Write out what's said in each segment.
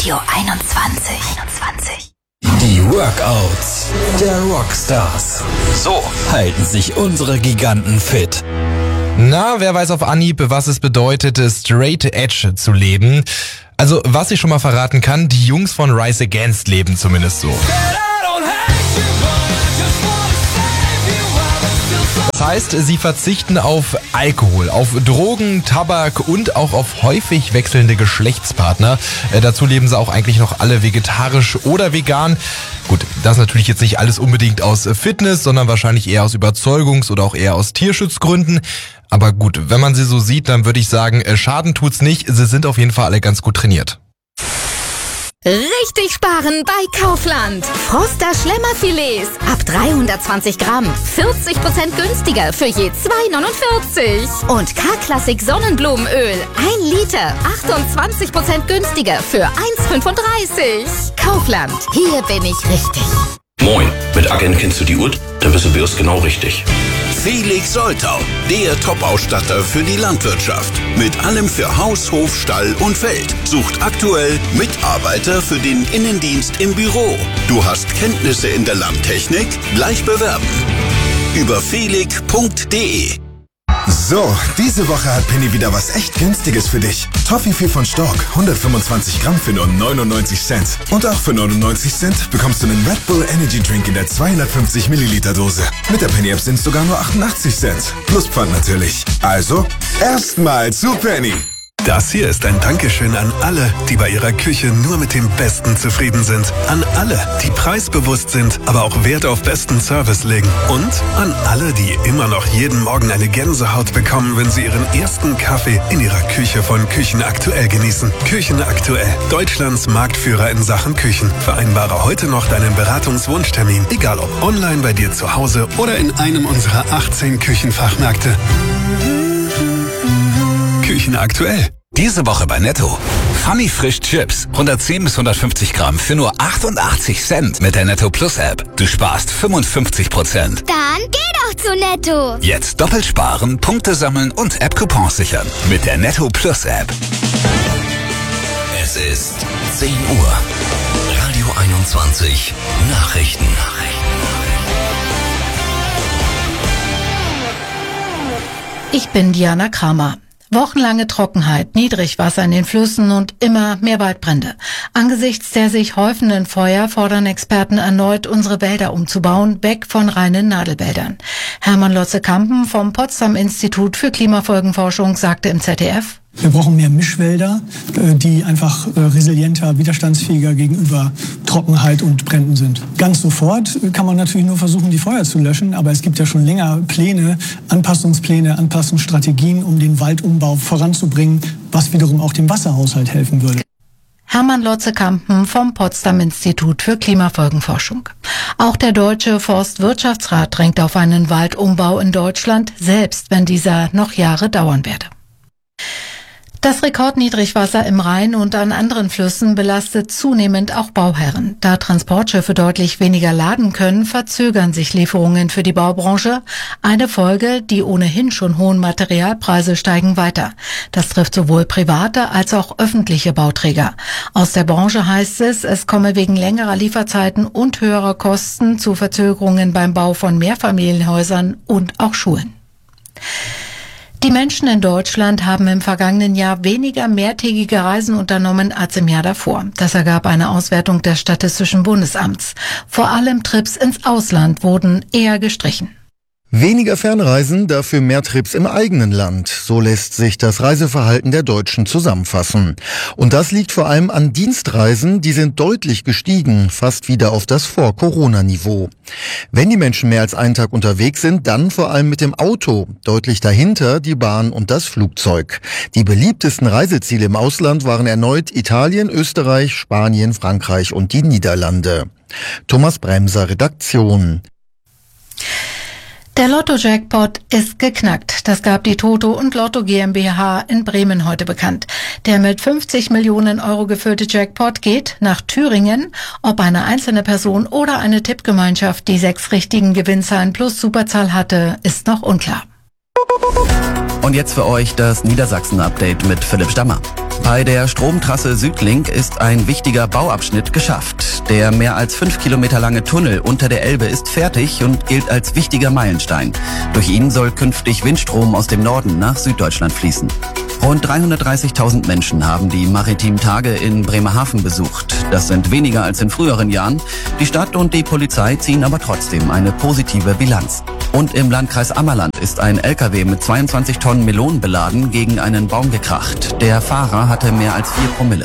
Radio 21. Die Workouts der Rockstars. So halten sich unsere Giganten fit. Na, wer weiß auf Anhieb, was es bedeutet, straight edge zu leben. Also, was ich schon mal verraten kann, die Jungs von Rise Against leben zumindest so. Das heißt, sie verzichten auf Alkohol, auf Drogen, Tabak und auch auf häufig wechselnde Geschlechtspartner. Dazu leben sie auch eigentlich noch alle vegetarisch oder vegan. Gut, das natürlich jetzt nicht alles unbedingt aus Fitness, sondern wahrscheinlich eher aus Überzeugungs- oder auch eher aus Tierschutzgründen. Aber gut, wenn man sie so sieht, dann würde ich sagen, Schaden tut's nicht. Sie sind auf jeden Fall alle ganz gut trainiert. Richtig sparen bei Kaufland. Froster Schlemmerfilets ab 320 Gramm. 40% günstiger für je 2,49. Und K-Klassik Sonnenblumenöl 1 Liter. 28% günstiger für 1,35. Kaufland. Hier bin ich richtig. Moin, mit Agent kennst du die Uhr? Dann bist du bei uns genau richtig. Felix Soltau, der Top-Ausstatter für die Landwirtschaft. Mit allem für Haus, Hof, Stall und Feld. Sucht aktuell Mitarbeiter für den Innendienst im Büro. Du hast Kenntnisse in der Landtechnik? Gleich bewerben. Über felix.de. So, diese Woche hat Penny wieder was echt Günstiges für dich. Toffifee von Stork, 125 Gramm für nur 99 Cent. Und auch für 99 Cent bekommst du einen Red Bull Energy Drink in der 250 Milliliter Dose. Mit der Penny-App sind es sogar nur 88 Cent. Plus Pfand natürlich. Also, erstmal zu Penny. Das hier ist ein Dankeschön an alle, die bei ihrer Küche nur mit dem Besten zufrieden sind. An alle, die preisbewusst sind, aber auch Wert auf besten Service legen. Und an alle, die immer noch jeden Morgen eine Gänsehaut bekommen, wenn sie ihren ersten Kaffee in ihrer Küche von Küchen Aktuell genießen. Küchen Aktuell, Deutschlands Marktführer in Sachen Küchen. Vereinbare heute noch deinen Beratungswunschtermin, egal ob online bei dir zu Hause oder in einem unserer 18 Küchenfachmärkte. Küchen Aktuell. Diese Woche bei Netto. Funny Frisch Chips. 110 bis 150 Gramm für nur 88 Cent mit der Netto Plus App. Du sparst 55%. Dann geh doch zu Netto. Jetzt doppelt sparen, Punkte sammeln und App-Coupons sichern. Mit der Netto Plus App. Es ist 10 Uhr. Radio 21 Nachrichten. Ich bin Diana Kramer. Wochenlange Trockenheit, Niedrigwasser in den Flüssen und immer mehr Waldbrände. Angesichts der sich häufenden Feuer fordern Experten erneut, unsere Wälder umzubauen, weg von reinen Nadelwäldern. Hermann Lotze-Kampen vom Potsdam-Institut für Klimafolgenforschung sagte im ZDF: Wir brauchen mehr Mischwälder, die einfach resilienter, widerstandsfähiger gegenüber Trockenheit und Bränden sind. Ganz sofort kann man natürlich nur versuchen, die Feuer zu löschen, aber es gibt ja schon länger Pläne, Anpassungsstrategien, um den Waldumbau voranzubringen, was wiederum auch dem Wasserhaushalt helfen würde. Hermann Lotze-Kampen vom Potsdam-Institut für Klimafolgenforschung. Auch der Deutsche Forstwirtschaftsrat drängt auf einen Waldumbau in Deutschland, selbst wenn dieser noch Jahre dauern werde. Das Rekordniedrigwasser im Rhein und an anderen Flüssen belastet zunehmend auch Bauherren. Da Transportschiffe deutlich weniger laden können, verzögern sich Lieferungen für die Baubranche. Eine Folge, die ohnehin schon hohen Materialpreise steigen weiter. Das trifft sowohl private als auch öffentliche Bauträger. Aus der Branche heißt es, es komme wegen längerer Lieferzeiten und höherer Kosten zu Verzögerungen beim Bau von Mehrfamilienhäusern und auch Schulen. Die Menschen in Deutschland haben im vergangenen Jahr weniger mehrtägige Reisen unternommen als im Jahr davor. Das ergab eine Auswertung des Statistischen Bundesamts. Vor allem Trips ins Ausland wurden eher gestrichen. Weniger Fernreisen, dafür mehr Trips im eigenen Land. So lässt sich das Reiseverhalten der Deutschen zusammenfassen. Und das liegt vor allem an Dienstreisen, die sind deutlich gestiegen, fast wieder auf das Vor-Corona-Niveau. Wenn die Menschen mehr als einen Tag unterwegs sind, dann vor allem mit dem Auto. Deutlich dahinter die Bahn und das Flugzeug. Die beliebtesten Reiseziele im Ausland waren erneut Italien, Österreich, Spanien, Frankreich und die Niederlande. Thomas Bremser, Redaktion. Der Lotto-Jackpot ist geknackt. Das gab die Toto und Lotto GmbH in Bremen heute bekannt. Der mit 50 Millionen Euro gefüllte Jackpot geht nach Thüringen. Ob eine einzelne Person oder eine Tippgemeinschaft die 6 richtigen Gewinnzahlen plus Superzahl hatte, ist noch unklar. Und jetzt für euch das Niedersachsen-Update mit Philipp Stammer. Bei der Stromtrasse Südlink ist ein wichtiger Bauabschnitt geschafft. Der mehr als 5 Kilometer lange Tunnel unter der Elbe ist fertig und gilt als wichtiger Meilenstein. Durch ihn soll künftig Windstrom aus dem Norden nach Süddeutschland fließen. Rund 330.000 Menschen haben die maritimen Tage in Bremerhaven besucht. Das sind weniger als in früheren Jahren. Die Stadt und die Polizei ziehen aber trotzdem eine positive Bilanz. Und im Landkreis Ammerland ist ein LKW mit 22 Tonnen Melonen beladen gegen einen Baum gekracht. Der Fahrer hatte mehr als 4 Promille.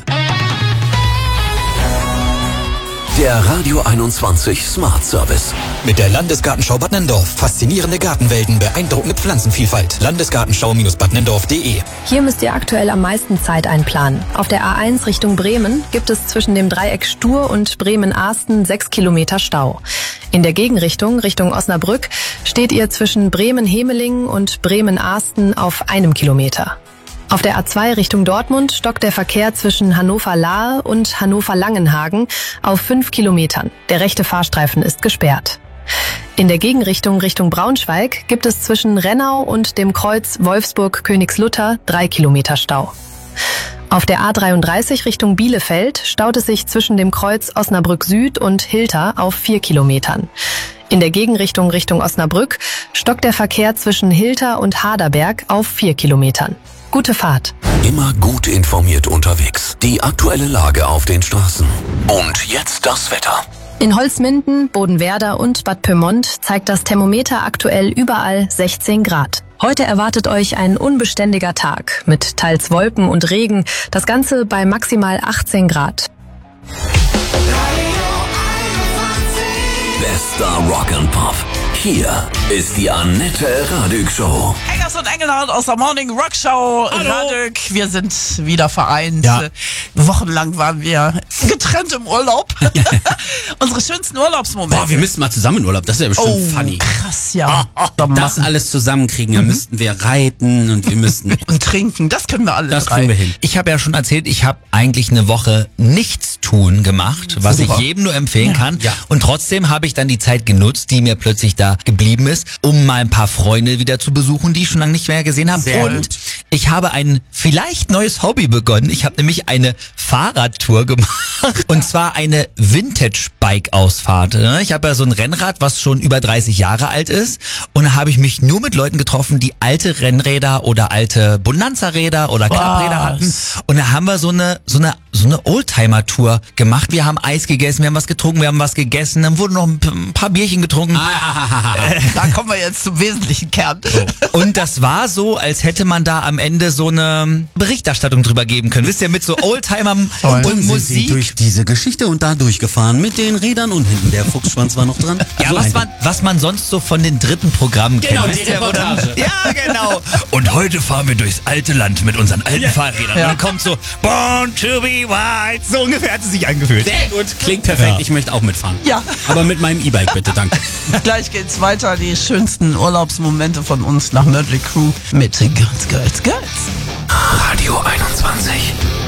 Der Radio 21 Smart Service. Mit der Landesgartenschau Bad Nenndorf. Faszinierende Gartenwelten, beeindruckende Pflanzenvielfalt. Landesgartenschau-badnendorf.de. Hier müsst ihr aktuell am meisten Zeit einplanen. Auf der A1 Richtung Bremen gibt es zwischen dem Dreieck Stur und Bremen-Ahsten 6 Kilometer Stau. In der Gegenrichtung, Richtung Osnabrück, steht ihr zwischen Bremen-Hemelingen und Bremen-Ahsten auf 1 Kilometer. Auf der A2 Richtung Dortmund stockt der Verkehr zwischen Hannover-Lahe und Hannover-Langenhagen auf 5 Kilometern. Der rechte Fahrstreifen ist gesperrt. In der Gegenrichtung Richtung Braunschweig gibt es zwischen Rennau und dem Kreuz Wolfsburg-Königslutter 3 Kilometer Stau. Auf der A33 Richtung Bielefeld staut es sich zwischen dem Kreuz Osnabrück Süd und Hilter auf 4 Kilometern. In der Gegenrichtung Richtung Osnabrück stockt der Verkehr zwischen Hilter und Haderberg auf 4 Kilometern. Gute Fahrt. Immer gut informiert unterwegs. Die aktuelle Lage auf den Straßen. Und jetzt das Wetter. In Holzminden, Bodenwerder und Bad Pyrmont zeigt das Thermometer aktuell überall 16 Grad. Heute erwartet euch ein unbeständiger Tag mit teils Wolken und Regen. Das Ganze bei maximal 18 Grad. Bester Rock and Pop. Hier ist die Annette Radig Show. Eggers und Engelhardt aus der Morning Rock Show. Radig, wir sind wieder vereint. Ja. Wochenlang waren wir getrennt im Urlaub. Unsere schönsten Urlaubsmomente. Boah, wir müssen mal zusammen in Urlaub, das wäre bestimmt funny. Krass, ja. Das alles zusammenkriegen, dann müssten wir reiten und wir müssten... Und trinken, das können wir alle Das drei. kriegen wir hin. Ich habe ja schon erzählt, ich habe eigentlich eine Woche Nichtstun gemacht, was Super. ich jedem nur empfehlen kann. Ja. Und trotzdem habe ich dann die Zeit genutzt, die mir plötzlich da geblieben ist, um mal ein paar Freunde wieder zu besuchen, die ich schon lange nicht mehr gesehen habe. Sehr Und gut. ich habe ein vielleicht neues Hobby begonnen. Ich habe nämlich eine Fahrradtour gemacht. Und zwar eine Vintage-Bike-Ausfahrt. Ich habe ja so ein Rennrad, was schon über 30 Jahre alt ist. Und da habe ich mich nur mit Leuten getroffen, die alte Rennräder oder alte Bonanza-Räder oder Klappräder hatten. Und da haben wir so eine Oldtimer-Tour gemacht. Wir haben Eis gegessen, wir haben was getrunken, wir haben was gegessen. Dann wurden noch ein paar Bierchen getrunken. Da kommen wir jetzt zum wesentlichen Kern. Und das war so, als hätte man da am Ende so eine Berichterstattung drüber geben können. Wisst ihr, mit so Oldtimer Und und sind sie Musik. durch diese Geschichte und da durchgefahren mit den Rädern und hinten der Fuchsschwanz war noch dran. Ja, So was man sonst so von den dritten Programmen Genau, kennt. die Wisst ihr, wo dann- Reportage. Ja, genau. Und heute fahren wir durchs alte Land mit unseren alten Fahrrädern. Und dann kommt so, Born to be wild. So ungefähr hat es sich angefühlt. Sehr gut, klingt perfekt. Ja. Ich möchte auch mitfahren. Ja. Aber mit meinem E-Bike bitte, danke. Gleich geht's weiter, die schönsten Urlaubsmomente von uns nach Mötley Crüe mit Girls. Radio 21.